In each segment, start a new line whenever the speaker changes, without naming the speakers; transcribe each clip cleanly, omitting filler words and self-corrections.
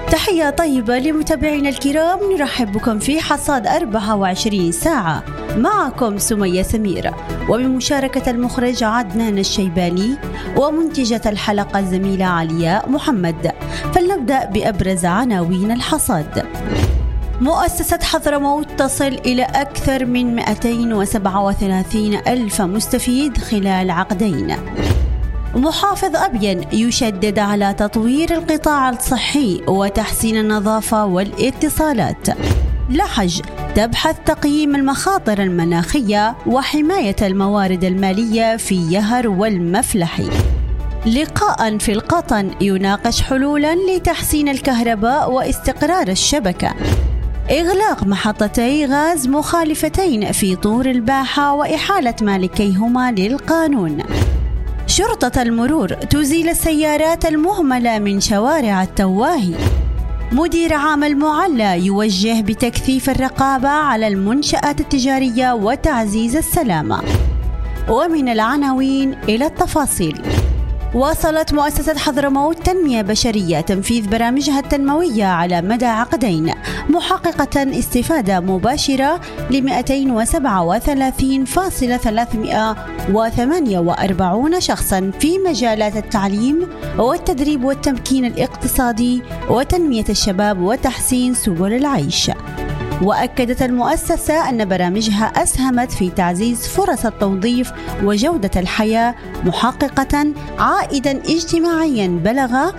تحية طيبة لمتابعينا الكرام، نرحب بكم في حصاد 24 ساعة. معكم سمية سميرة، وبمشاركة المخرج عدنان الشيباني، ومنتجة الحلقة الزميلة علياء محمد. فلنبدأ بأبرز عناوين الحصاد. مؤسسة حضرموت تصل إلى أكثر من 237 ألف مستفيد خلال عقدين. محافظ أبين يشدد على تطوير القطاع الصحي وتحسين النظافة والاتصالات. لحج تبحث تقييم المخاطر المناخية وحماية الموارد المالية في يهر والمفلحي. لقاء في القطن يناقش حلولا لتحسين الكهرباء واستقرار الشبكة. إغلاق محطتي غاز مخالفتين في طور الباحة وإحالة مالكيهما للقانون. شرطة المرور تزيل السيارات المهملة من شوارع التواهي. مدير عام المعلى يوجه بتكثيف الرقابة على المنشآت التجارية وتعزيز السلامة. ومن العناوين إلى التفاصيل. واصلت مؤسسة حضرموت تنمية بشرية تنفيذ برامجها التنموية على مدى عقدين، محققة استفادة مباشرة ل 237,348 شخصا في مجالات التعليم والتدريب والتمكين الاقتصادي وتنمية الشباب وتحسين سبل العيش. وأكدت المؤسسة أن برامجها أسهمت في تعزيز فرص التوظيف وجودة الحياة، محققة عائدا اجتماعيا بلغ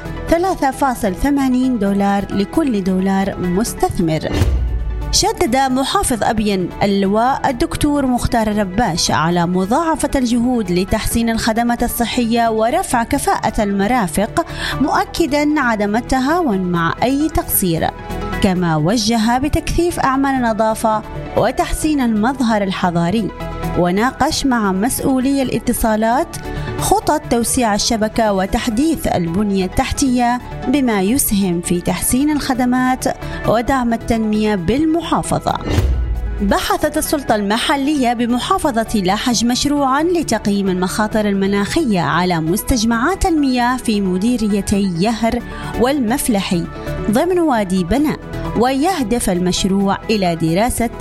$3.80 لكل دولار مستثمر. شدد محافظ أبين اللواء الدكتور مختار رباش على مضاعفة الجهود لتحسين الخدمات الصحية ورفع كفاءة المرافق، مؤكدا عدم التهاون مع أي تقصير. كما وجه بتكثيف أعمال النظافة وتحسين المظهر الحضاري. وناقش مع مسؤولي الاتصالات خطط توسيع الشبكة وتحديث البنية التحتية بما يسهم في تحسين الخدمات ودعم التنمية بالمحافظة. بحثت السلطة المحلية بمحافظة لحج مشروعا لتقييم المخاطر المناخية على مستجمعات المياه في مديريتي يهر والمفلحي ضمن وادي بناء، ويهدف المشروع إلى دراسة